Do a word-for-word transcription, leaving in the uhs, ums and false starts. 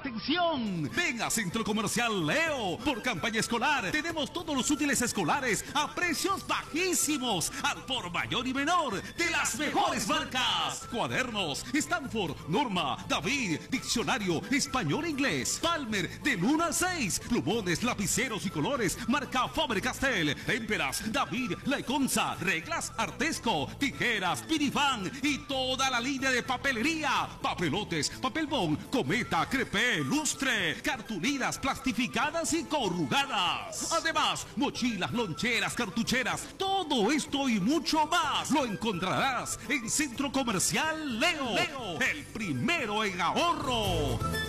¡Atención! Ven a Centro Comercial Leo. Por campaña escolar tenemos todos los útiles escolares a precios bajísimos, al por mayor y menor, de las mejores marcas. Cuadernos, Stanford, Norma, David, diccionario, español e inglés, Palmer, del uno al seis, plumones, lapiceros y colores, marca Faber-Castell, témperas, David, Laiconza, reglas Artesco, tijeras, Pirifán y toda la línea de papelería, papelotes, papel bond, cometa, crepé, lustre, cartulinas plastificadas y corrugadas. Además, mochilas, loncheras, cartucheras, todo esto y mucho más lo encontrarás en Centro Comercial Leo, Leo, el primero en ahorro.